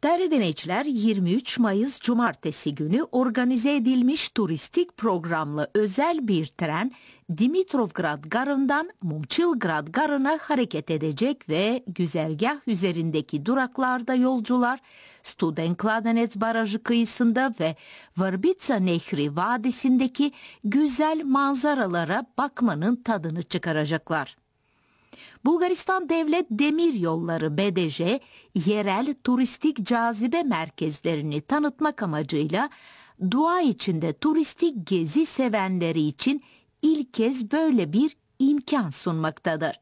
Değerli dinleyiciler, 23 Mayıs Cumartesi günü organize edilmiş turistik programlı özel bir tren Dimitrovgrad Garı'ndan Momçilgrad Garı'na hareket edecek ve güzergah üzerindeki duraklarda yolcular Studenkladenets Barajı kıyısında ve Vrbitsa Nehri Vadisi'ndeki güzel manzaralara bakmanın tadını çıkaracaklar. Bulgaristan Devlet Demiryolları BDJ, yerel turistik cazibe merkezlerini tanıtmak amacıyla doğa içinde turistik gezi sevenleri için ilk kez böyle bir imkan sunmaktadır.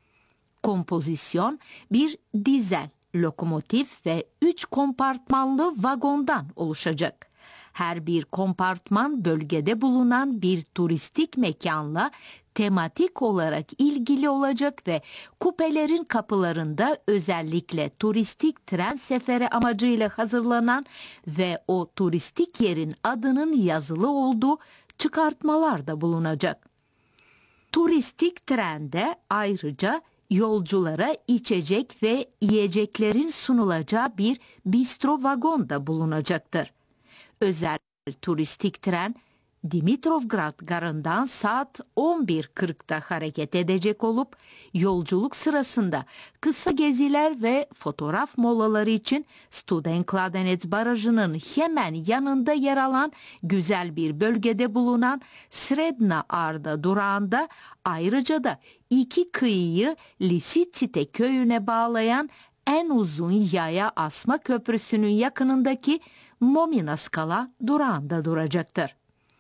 Kompozisyon bir dizel, lokomotif ve 3 kompartmanlı vagondan oluşacak. Her bir kompartman bölgede bulunan bir turistik mekanla tematik olarak ilgili olacak ve kupelerin kapılarında özellikle turistik tren seferi amacıyla hazırlanan ve o turistik yerin adının yazılı olduğu çıkartmalar da bulunacak. Turistik trende ayrıca yolculara içecek ve yiyeceklerin sunulacağı bir bistro vagon da bulunacaktır. Özel turistik tren Dimitrovgrad Garı'ndan saat 11.40'da hareket edecek olup yolculuk sırasında kısa geziler ve fotoğraf molaları için Studenkladenets Barajı'nın hemen yanında yer alan güzel bir bölgede bulunan Sredna Arda durağında, ayrıca da iki kıyıyı Lisitsite köyüne bağlayan en uzun yaya asma köprüsünün yakınındaki Mominaskala durağında duracaktır.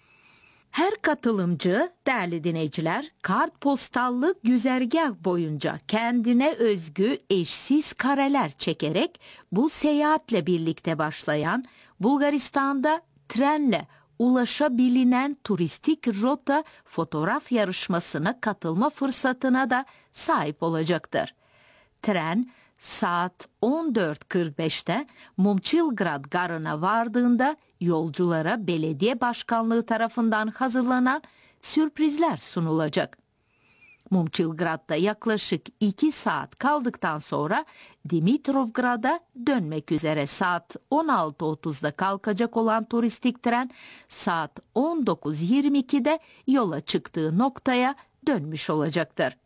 Her katılımcı, değerli dinleyiciler, kartpostallı güzergah boyunca kendine özgü eşsiz kareler çekerek bu seyahatle birlikte başlayan Bulgaristan'da trenle ulaşabilinen turistik rota fotoğraf yarışmasına katılma fırsatına da sahip olacaktır. Tren saat 14.45'te Momçilgrad Garı'na vardığında yolculara belediye başkanlığı tarafından hazırlanan sürprizler sunulacak. Momçilgrad'da yaklaşık 2 saat kaldıktan sonra Dimitrovgrad'a dönmek üzere saat 16.30'da kalkacak olan turistik tren saat 19.22'de yola çıktığı noktaya dönmüş olacaktır.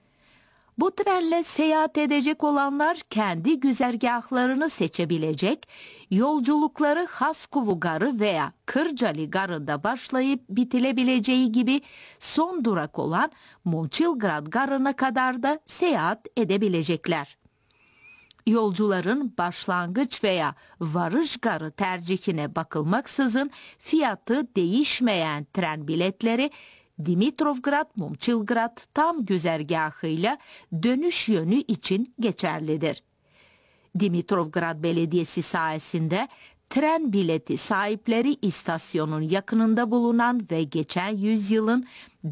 Bu trenle seyahat edecek olanlar kendi güzergahlarını seçebilecek, yolculukları Haskovu Garı veya Kırcalı Garı'nda başlayıp bitirebileceği gibi son durak olan Momçilgrad Garı'na kadar da seyahat edebilecekler. Yolcuların başlangıç veya varış garı tercihine bakılmaksızın fiyatı değişmeyen tren biletleri Dimitrovgrad-Momçilgrad tam güzergahıyla dönüş yönü için geçerlidir. Dimitrovgrad Belediyesi sayesinde tren bileti sahipleri istasyonun yakınında bulunan ve geçen yüzyılın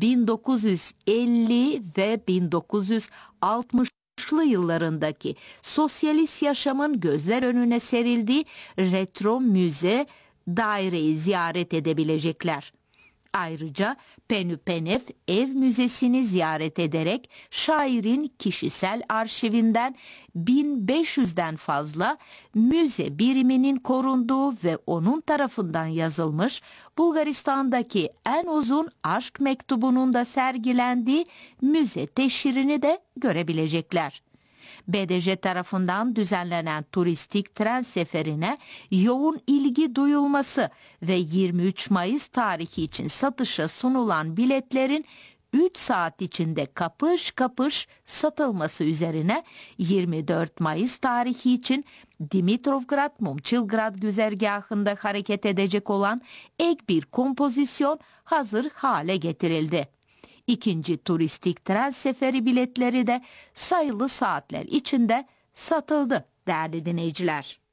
1950 ve 1960'lı yıllarındaki sosyalist yaşamın gözler önüne serildiği retro müze daireyi ziyaret edebilecekler. Ayrıca Penüpenef Ev Müzesi'ni ziyaret ederek şairin kişisel arşivinden 1500'den fazla müze biriminin korunduğu ve onun tarafından yazılmış Bulgaristan'daki en uzun aşk mektubunun da sergilendiği müze teşhirini de görebilecekler. BDJ tarafından düzenlenen turistik tren seferine yoğun ilgi duyulması ve 23 Mayıs tarihi için satışa sunulan biletlerin 3 saat içinde kapış kapış satılması üzerine 24 Mayıs tarihi için Dimitrovgrad-Momçilgrad güzergahında hareket edecek olan ek bir kompozisyon hazır hale getirildi. İkinci turistik tren seferi biletleri de sayılı saatler içinde satıldı değerli dinleyiciler.